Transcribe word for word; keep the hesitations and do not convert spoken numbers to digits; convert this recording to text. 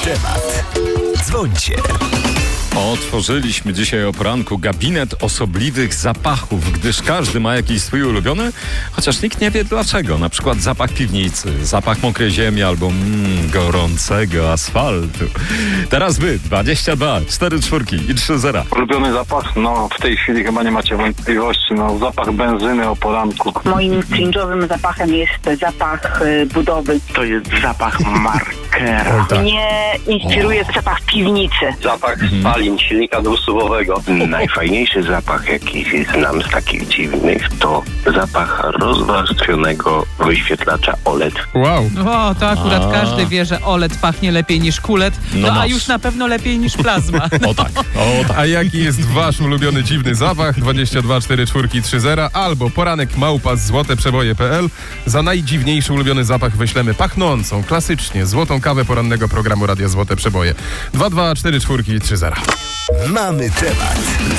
temat. Dzwońcie. Otworzyliśmy dzisiaj o poranku gabinet osobliwych zapachów, gdyż każdy ma jakiś swój ulubiony, chociaż nikt nie wie dlaczego. Na przykład zapach piwnicy, zapach mokrej ziemi albo mm, gorącego asfaltu. Teraz wy, dwadzieścia dwa, cztery czwórki i trzy zera. Ulubiony zapach? No w tej chwili chyba nie macie wątpliwości. No zapach benzyny o poranku. Moim cringe'owym zapachem jest zapach y, budowy. To jest zapach markera. tak. Mnie inspiruje zapach piwnicy. Zapach spalin silnika dwusuwowego. Najfajniejszy zapach, jaki znam z takich dziwnych, to zapach rozwarstwionego wyświetlacza O L E D. Wow. O, to akurat A. każdy wie, że O L E D pachnie lepiej niż kulet, No no, a masz. już na pewno lepiej niż plazma. O tak, o tak. A jaki jest wasz ulubiony dziwny zapach? dwadzieścia dwa, cztery czwórki, trzy zera albo poranek małpa z złote przeboje kropka p l. Za najdziwniejszy ulubiony zapach wyślemy pachnącą, klasycznie, złotą kawę porannego programu Radia Złote Przeboje. dwa dwa cztery czwórki, trzy zera. Mamy temat.